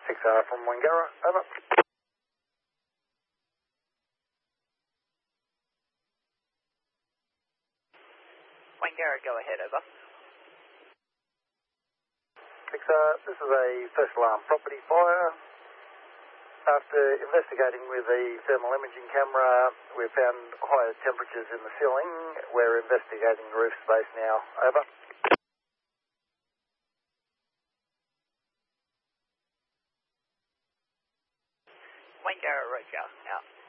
6R from Wangara, over. Wangara, go ahead, over. 6R, this is a first alarm property fire. After investigating with the thermal imaging camera, we've found higher temperatures in the ceiling. We're investigating the roof space now, over. Wangara, roger, out.